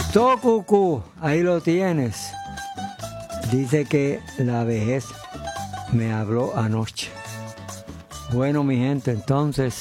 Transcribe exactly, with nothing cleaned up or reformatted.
Tocucu, ahí lo tienes. Dice que la vejez me habló anoche. Bueno, mi gente, entonces